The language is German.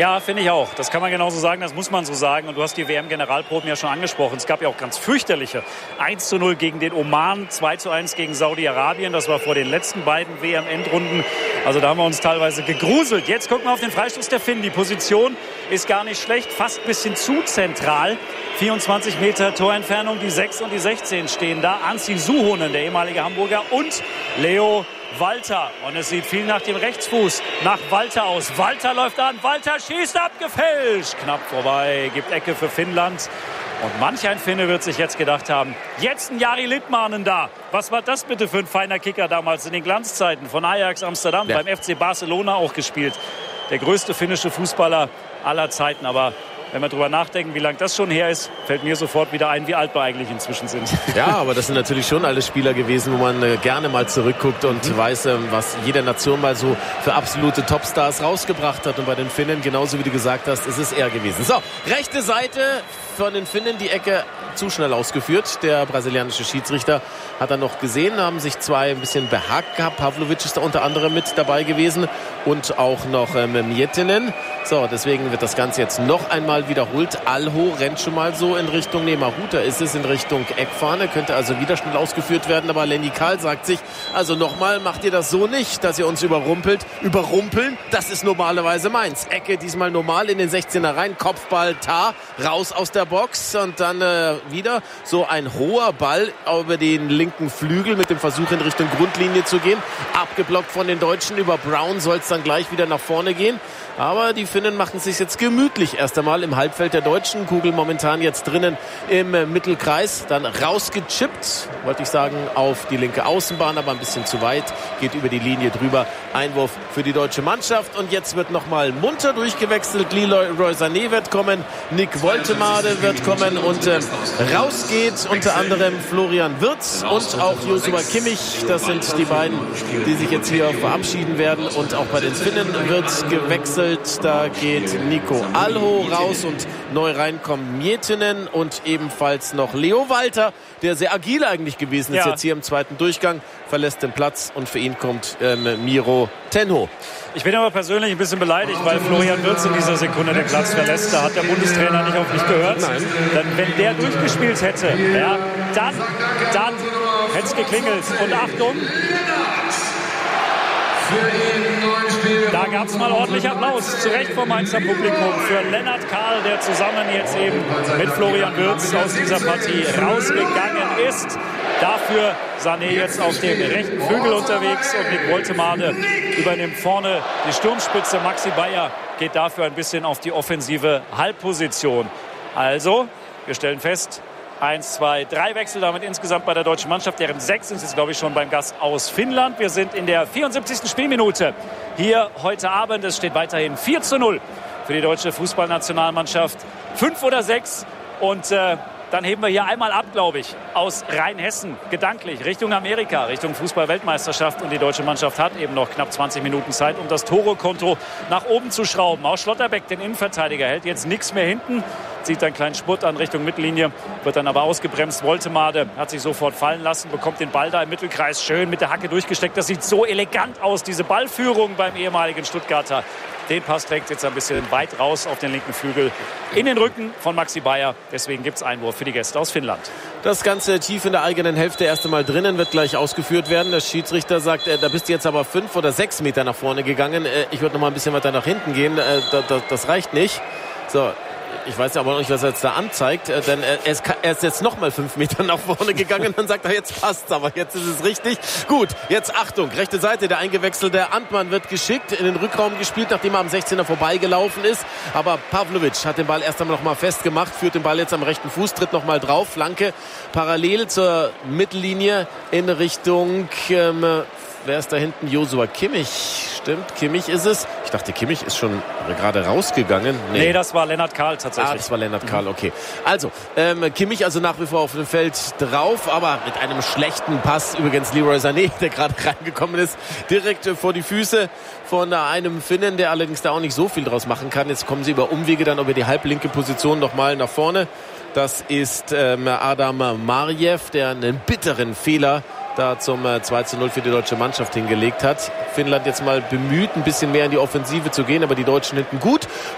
Ja, finde ich auch. Das kann man genauso sagen, das muss man so sagen. Und du hast die WM-Generalproben ja schon angesprochen. Es gab ja auch ganz fürchterliche 1:0 gegen den Oman, 2:1 gegen Saudi-Arabien. Das war vor den letzten beiden WM-Endrunden. Also da haben wir uns teilweise gegruselt. Jetzt gucken wir auf den Freistoß der Finnen. Die Position ist gar nicht schlecht, fast ein bisschen zu zentral. 24 Meter Torentfernung, die 6 und die 16 stehen da. Anssi Suhonen, der ehemalige Hamburger, und Leo Walter. Und es sieht viel nach dem Rechtsfuß, nach Walter aus. Walter läuft an, Walter schießt, abgefälscht. Knapp vorbei, gibt Ecke für Finnland. Und manch ein Finne wird sich jetzt gedacht haben, jetzt ein Jari Litmanen da. Was war das bitte für ein feiner Kicker damals in den Glanzzeiten von Ajax Amsterdam, beim FC Barcelona auch gespielt. Der größte finnische Fußballer aller Zeiten, aber wenn wir drüber nachdenken, wie lange das schon her ist, fällt mir sofort wieder ein, wie alt wir eigentlich inzwischen sind. Ja, aber das sind natürlich schon alle Spieler gewesen, wo man gerne mal zurückguckt und weiß, was jede Nation mal so für absolute Topstars rausgebracht hat. Und bei den Finnen, genauso wie du gesagt hast, ist es er gewesen. So, rechte Seite von den Finnen, die Ecke zu schnell ausgeführt. Der brasilianische Schiedsrichter hat dann noch gesehen, haben sich zwei ein bisschen behagt gehabt. Pavlovic ist da unter anderem mit dabei gewesen und auch noch Miettinen. So, deswegen wird das Ganze jetzt noch einmal wiederholt. Alho rennt schon mal so in Richtung Nemahuta, ist es in Richtung Eckfahne, könnte also wieder schnell ausgeführt werden, aber Lenny Kahl sagt sich, also nochmal macht ihr das so nicht, dass ihr uns überrumpelt. Überrumpeln, das ist normalerweise meins. Ecke diesmal normal in den 16er rein, Kopfball, Tar, raus aus der Box und dann wieder so ein hoher Ball über den linken Flügel mit dem Versuch in Richtung Grundlinie zu gehen. Abgeblockt von den Deutschen, über Brown soll es dann gleich wieder nach vorne gehen. Aber die Finnen machen es sich jetzt gemütlich. Erst einmal im Halbfeld der Deutschen. Kugel momentan jetzt drinnen im Mittelkreis. Dann rausgechippt, wollte ich sagen, auf die linke Außenbahn, aber ein bisschen zu weit. Geht über die Linie drüber. Einwurf für die deutsche Mannschaft. Und jetzt wird nochmal munter durchgewechselt. Leroy Sané wird kommen. Nick Woltemade wird kommen. Und raus geht unter anderem Florian Wirtz und auch Joshua Kimmich. Das sind die beiden, die sich jetzt hier verabschieden werden. Und auch bei den Finnen wird gewechselt. Da geht Nico Alho raus und neu reinkommen Miettinen und ebenfalls noch Leo Walter, der sehr agil eigentlich gewesen ist, jetzt hier im zweiten Durchgang, verlässt den Platz und für ihn kommt Miro Tenho. Ich bin aber persönlich ein bisschen beleidigt, weil Florian Wirtz in dieser Sekunde den Platz verlässt. Da hat der Bundestrainer nicht auf mich gehört. Nein. Dann, wenn der durchgespielt hätte, ja, dann hätte es geklingelt. Und Achtung! Da gab es mal ordentlich Applaus, zu Recht vom Mainzer Publikum, für Lennart Kahl, der zusammen jetzt eben mit Florian Wirtz aus dieser Partie rausgegangen ist. Dafür Sané jetzt auf dem rechten Flügel unterwegs und Nick Woltemade übernimmt vorne die Sturmspitze. Maxi Bayer geht dafür ein bisschen auf die offensive Halbposition. Also, wir stellen fest, 1, 2, 3 Wechsel damit insgesamt bei der deutschen Mannschaft. Deren 6 sind jetzt, glaube ich, schon beim Gast aus Finnland. Wir sind in der 74. Spielminute hier heute Abend. Es steht weiterhin 4:0 für die deutsche Fußballnationalmannschaft. 5 oder 6 und dann heben wir hier einmal ab, glaube ich, aus Rheinhessen, gedanklich, Richtung Amerika, Richtung Fußball-Weltmeisterschaft. Und die deutsche Mannschaft hat eben noch knapp 20 Minuten Zeit, um das Tore-Konto nach oben zu schrauben. Auch Schlotterbeck, den Innenverteidiger, hält jetzt nichts mehr hinten. Zieht einen kleinen Spurt an Richtung Mittellinie, wird dann aber ausgebremst. Woltemade hat sich sofort fallen lassen, bekommt den Ball da im Mittelkreis schön mit der Hacke durchgesteckt. Das sieht so elegant aus, diese Ballführung beim ehemaligen Stuttgarter. Den Pass trägt jetzt ein bisschen weit raus auf den linken Flügel in den Rücken von Maxi Bayer. Deswegen gibt es Einwurf für die Gäste aus Finnland. Das Ganze tief in der eigenen Hälfte erst einmal drinnen, wird gleich ausgeführt werden. Der Schiedsrichter sagt, da bist du jetzt aber 5 oder 6 Meter nach vorne gegangen. Ich würde noch mal ein bisschen weiter nach hinten gehen. Das reicht nicht. So. Ich weiß aber noch nicht, was er jetzt da anzeigt, denn er ist jetzt noch mal 5 Meter nach vorne gegangen. Dann sagt er, jetzt passt's, aber jetzt ist es richtig. Gut, jetzt Achtung, rechte Seite, der eingewechselte Antmann wird geschickt in den Rückraum gespielt, nachdem er am 16er vorbeigelaufen ist. Aber Pavlovic hat den Ball erst einmal noch mal festgemacht, führt den Ball jetzt am rechten Fuß, tritt noch mal drauf, Flanke parallel zur Mittellinie in Richtung... wer ist da hinten? Joshua Kimmich. Stimmt, Kimmich ist es. Ich dachte, Kimmich ist schon gerade rausgegangen. Nee, das war Lennart Kahl tatsächlich. Das war Lennart Kahl, okay. Also, Kimmich also nach wie vor auf dem Feld drauf, aber mit einem schlechten Pass. Übrigens Leroy Sané, der gerade reingekommen ist, direkt vor die Füße von einem Finnen, der allerdings da auch nicht so viel draus machen kann. Jetzt kommen sie über Umwege dann über die halblinke Position nochmal nach vorne. Das ist Adam Marjew, der einen bitteren Fehler da zum 2:0 für die deutsche Mannschaft hingelegt hat. Finnland jetzt mal bemüht, ein bisschen mehr in die Offensive zu gehen, aber die Deutschen hinten gut.